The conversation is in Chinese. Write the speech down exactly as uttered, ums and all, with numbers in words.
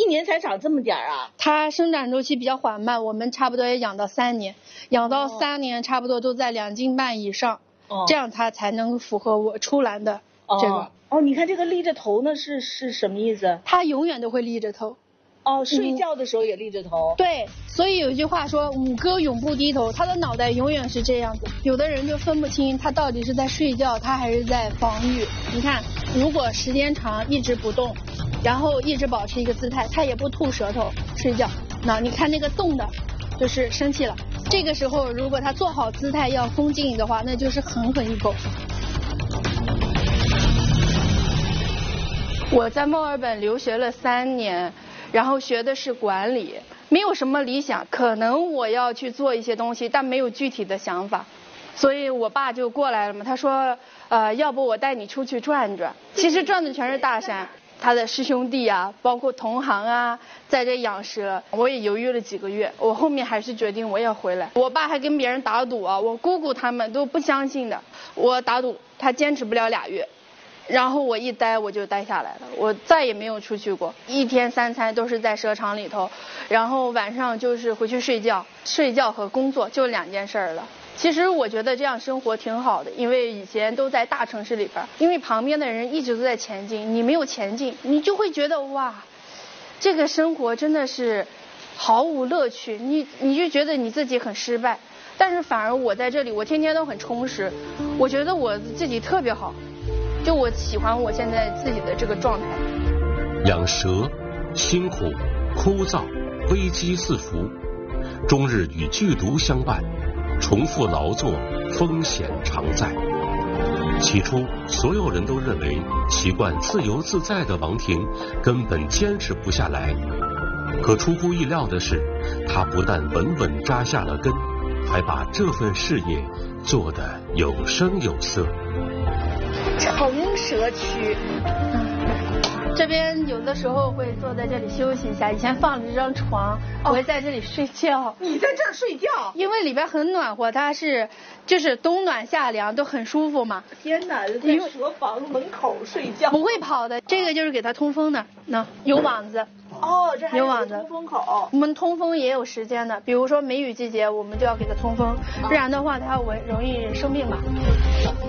年才长这么点儿啊？ 它生长周期比较缓慢，我们差不多也养到三年，养到三年差不多都在两斤半以上，哦、这样它才能符合我出栏的这个。 哦，哦你看这个立着头呢，是是什么意思？ 它永远都会立着头。 哦，睡觉的时候也立着头、 嗯。对，所以有一句话说五哥永不低头，他的脑袋永远是这样子。有的人就分不清他到底是在睡觉，他还是在防御。你看，如果时间长一直不动，然后一直保持一个姿态，他也不吐舌头睡觉。那你看那个动的，就是生气了。这个时候如果他做好姿态要恭敬你的话，那就是狠狠一口。我在墨尔本留学了三年。然后学的是管理，没有什么理想，可能我要去做一些东西，但没有具体的想法，所以我爸就过来了嘛，他说，呃，要不我带你出去转转。其实转的全是大山，他的师兄弟啊，包括同行啊，在这养蛇，我也犹豫了几个月，我后面还是决定我要回来。我爸还跟别人打赌啊，我姑姑他们都不相信的，我打赌他坚持不了俩月。然后我一待我就待下来了，我再也没有出去过，一天三餐都是在蛇场里头，然后晚上就是回去睡觉，睡觉和工作就两件事儿了。其实我觉得这样生活挺好的，因为以前都在大城市里边，因为旁边的人一直都在前进，你没有前进，你就会觉得哇，这个生活真的是毫无乐趣，你你就觉得你自己很失败。但是反而我在这里，我天天都很充实，我觉得我自己特别好。就我喜欢我现在自己的这个状态。 养蛇辛苦、枯燥、危机四伏，终日与剧毒相伴，重复劳作，风险常在。起初，所有人都认为习惯自由自在的王婷根本坚持不下来。可出乎意料的是，她不但稳稳扎下了根，还把这份事业做得有声有色。 成蛇区， 嗯，这边有的时候会坐在这里休息一下。以前放了一张床，我会在这里睡觉。 你在这儿睡觉？ 因为里边很暖和，它是就是冬暖夏凉，都很舒服嘛。 天哪，在蛇房门口睡觉？ 不会跑的，这个就是给它通风的，那有网子。 哦，这还有网子通风口。 我们通风也有时间的，比如说梅雨季节，我们就要给它通风，不然的话它会容易生病嘛。